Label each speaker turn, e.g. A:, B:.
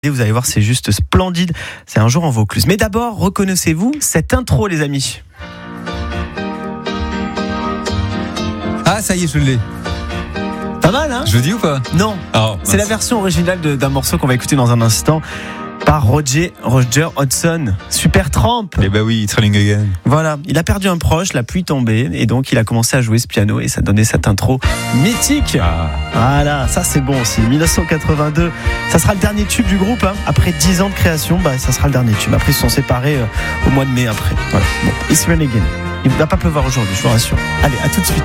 A: Et vous allez voir, c'est juste splendide. C'est un jour en Vaucluse. Mais d'abord, reconnaissez-vous cette intro, les amis?
B: Ah, ça y est, je l'ai.
A: Pas mal, hein?
B: Je le dis ou pas?
A: Non.
B: Oh,
A: C'est la version originale d'un morceau qu'on va écouter dans un instant par Roger Hodgson, Supertramp.
B: Eh ben oui, Trailing Again.
A: Voilà, il a perdu un proche, la pluie tombée, et donc il a commencé à jouer ce piano et ça donnait cette intro mythique. Voilà, ça c'est bon aussi. 1982, ça sera le dernier tube du groupe. Hein. Après 10 ans de création, ça sera le dernier tube. Après ils se sont séparés au mois de mai après. Voilà. Bon, It's Rain Again. Il ne va pas pleuvoir aujourd'hui, je vous rassure. Allez, à tout de suite.